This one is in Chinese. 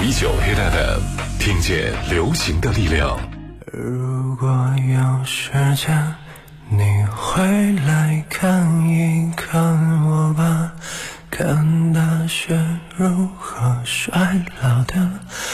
919 Hit FM， 听见流行的力量。 如果有时间，你会来看一看我吧，看大雪如何衰老的